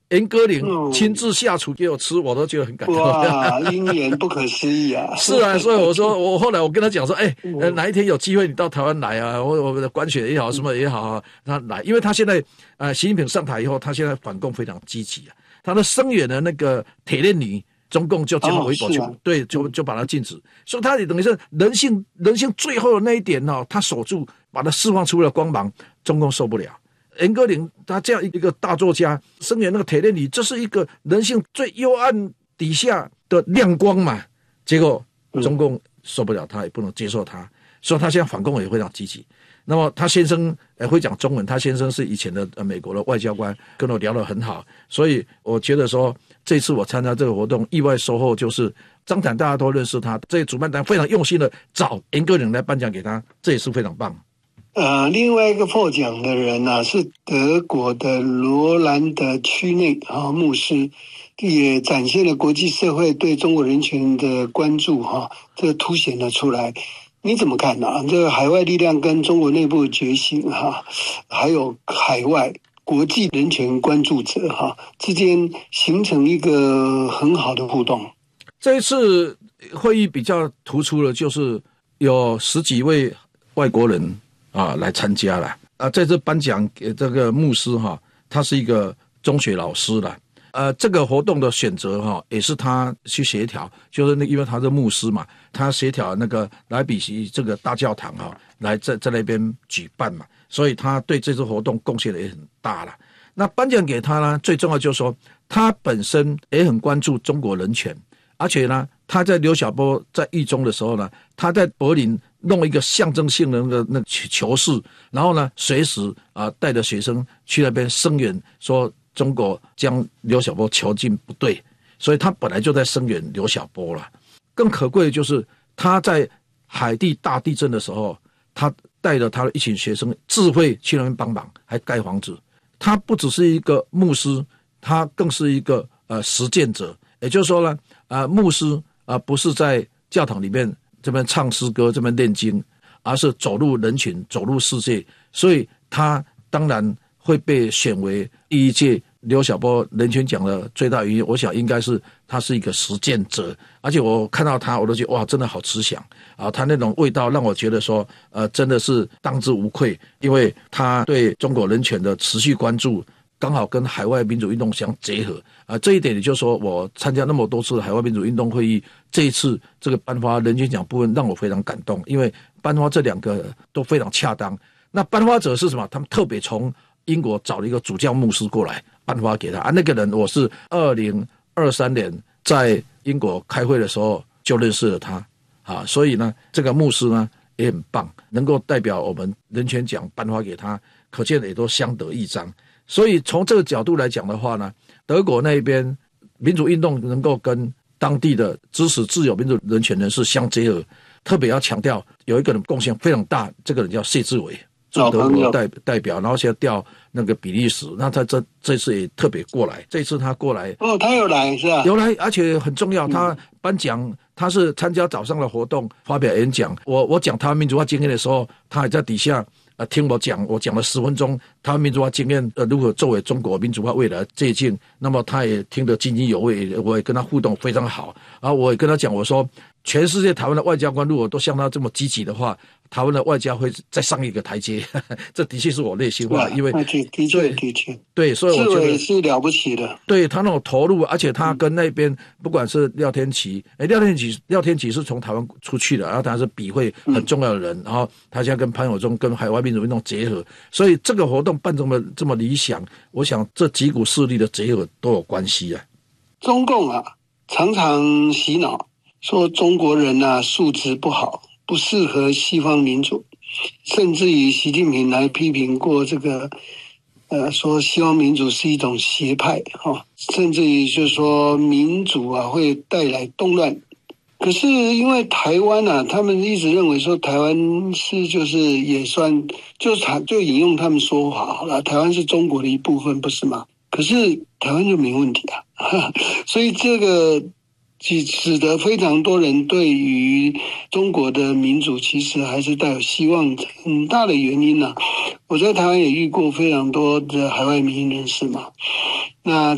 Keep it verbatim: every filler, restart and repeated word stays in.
严歌苓亲自下厨给我吃，我都觉得很感动。 哇，因缘不可思议啊！ 是啊，所以我说，我后来我跟他讲说，哎、欸呃，哪一天有机会你到台湾来啊，我我们的官选也好，什么也好啊，他来，因为他现在呃，习近平上台以后，他现在反共非常积极啊，他的声援的那个铁链女。中共就将微博就、哦啊、对，就就把它禁止，所以他也等于是人性人性最后的那一点哦，他守住，把它释放出了光芒，中共受不了。严歌苓他这样一个大作家，声援那个铁链女，这是一个人性最幽暗底下的亮光嘛，结果中共受不了他，也不能接受他，所以他现在反共也非常积极。那么他先生呃会讲中文，他先生是以前的呃美国的外交官，跟我聊得很好，所以我觉得说这次我参加这个活动，意外收获就是张坦大家都认识他，这主办单非常用心的找严歌苓来颁奖给他，这也是非常棒。 呃，另外一个获奖的人呢、啊、是德国的罗兰德区内啊牧师，也展现了国际社会对中国人权的关注哈、啊，这个凸显了出来。你怎么看呢、啊？这个海外力量跟中国内部的觉醒哈、啊，还有海外国际人权关注者哈、啊、之间形成一个很好的互动。 这一次会议比较突出的就是有十几位外国人啊来参加了啊，这次颁奖给这个牧师哈、啊，他是一个中学老师了。呃，这个活动的选择哈、哦，也是他去协调，就是那因为他是牧师嘛，他协调那个莱比锡这个大教堂哈、哦，来在在那边举办嘛，所以他对这次活动贡献也很大了。那颁奖给他呢，最重要就是说，他本身也很关注中国人权，而且呢，他在刘晓波在狱中的时候呢，他在柏林弄一个象征性的那个那球室，然后呢，随时啊带着学生去那边声援说。中国将刘晓波囚禁不对，所以他本来就在声援刘晓波了。更可贵的就是他在海地大地震的时候，他带着他的一群学生自费去那边帮忙，还盖房子。他不只是一个牧师，他更是一个呃实践者。也就是说呢，呃，牧师啊、呃、不是在教堂里面这边唱诗歌、这边念经，而是走入人群、走入世界，所以他当然会被选为第一届刘晓波人权奖的最大原因，我想应该是他是一个实践者，而且我看到他，我都觉得哇，真的好慈祥啊！他那种味道让我觉得说，呃，真的是当之无愧，因为他对中国人权的持续关注，刚好跟海外民主运动相结合啊。这一点也就是说，我参加那么多次海外民主运动会议，这一次这个颁发人权奖部分让我非常感动，因为颁发这两个都非常恰当。那颁发者是什么？他们特别从英国找了一个主教牧师过来颁发给他啊，那个人我是二零二三年在英国开会的时候就认识了他啊，所以呢，这个牧师呢也很棒，能够代表我们人权奖颁发给他，可见也都相得益彰。所以从这个角度来讲的话呢，德国那边民主运动能够跟当地的支持自由民主人权人士相结合，特别要强调有一个人贡献非常大，这个人叫谢志伟。做德国代代表，然后现在调那个比利时，那他这这次也特别过来，这次他过来哦，他有来是吧？ 有来，而且很重要，他颁奖，他是参加早上的活动，发表演讲。我我讲台湾民主化经验的时候，他还在底下呃听我讲，我讲了十分钟台湾民主化经验呃如何作为中国民主化未来借鉴，那么他也听得津津有味，我也跟他互动非常好，然后我也跟他讲，我说全世界台湾的外交官如果都像他这么积极的话，台湾的外交会再上一个台阶，这的确是我内心话，因为的确的确对，所以我觉得是了不起的。 对他那种投入，而且他跟那边不管是廖天琦，哎，廖天琦廖天琦是从台湾出去的，然后他是笔会很重要的人，然后他现在跟潘友忠跟海外民主运动结合，所以这个活动办这么这么理想，我想这几股势力的结合都有关系啊。 中共啊，常常洗脑说中国人啊素质不好，不适合西方民主，甚至于习近平来批评过这个，呃，说西方民主是一种邪派哈、哦，甚至于就说民主啊会带来动乱。可是因为台湾啊，他们一直认为说台湾是就是也算就就引用他们说法好了，台湾是中国的一部分，不是吗？可是台湾就没问题啊，所以这个使得非常多人对于中国的民主其实还是带有希望。很大的原因呢、啊，我在台湾也遇过非常多的海外民意人士嘛，那